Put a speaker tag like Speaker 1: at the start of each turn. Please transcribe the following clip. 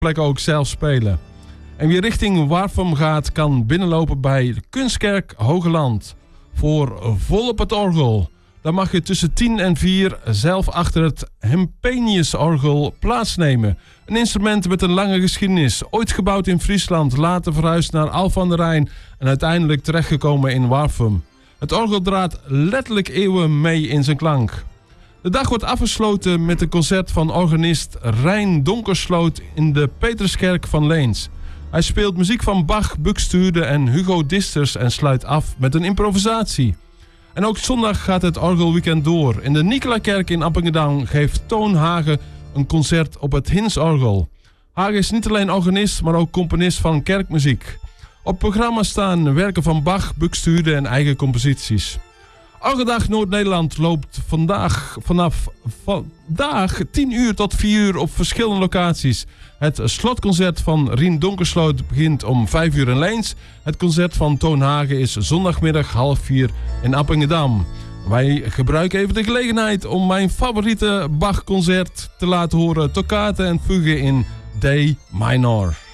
Speaker 1: plekken ook zelf spelen. En wie richting Warffum gaat, kan binnenlopen bij de Kunstkerk Hogeland. Voor vol op het orgel. Dan mag je tussen 10 en 4 zelf achter het Hempenius-orgel plaatsnemen. Een instrument met een lange geschiedenis. Ooit gebouwd in Friesland, later verhuisd naar Alphen aan de Rijn en uiteindelijk terechtgekomen in Warffum. Het orgel draagt letterlijk eeuwen mee in zijn klank. De dag wordt afgesloten met een concert van organist Rijn Donkersloot in de Petruskerk van Leens. Hij speelt muziek van Bach, Buxtehude en Hugo Disters en sluit af met een improvisatie. En ook zondag gaat het orgelweekend door. In de Nicolakerk in Appingedam geeft Toon Hagen een concert op het Hinsorgel. Hagen is niet alleen organist, maar ook componist van kerkmuziek. Op het programma staan werken van Bach, Buxtehude en eigen composities. Orgeldag Noord-Nederland loopt vanaf 10 uur tot 4 uur op verschillende locaties. Het slotconcert van Rien Donkersloot begint om 5 uur in Leens. Het concert van Toon Hagen is zondagmiddag 3:30 in Appingedam. Wij gebruiken even de gelegenheid om mijn favoriete Bach-concert te laten horen. Toccate en fugue in D minor.